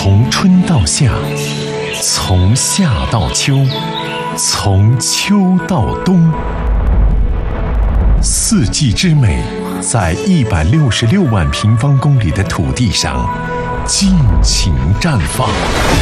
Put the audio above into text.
从春到夏，从夏到秋，从秋到冬，四季之美在166万平方公里的土地上尽情绽放。